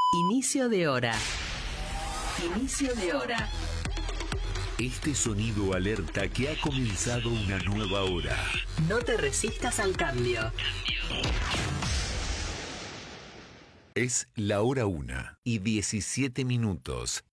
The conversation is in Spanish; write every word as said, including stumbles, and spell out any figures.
Inicio de hora. Inicio de hora. Este sonido alerta que ha comenzado una nueva hora. No te resistas al cambio. Es la hora una y diecisiete minutos.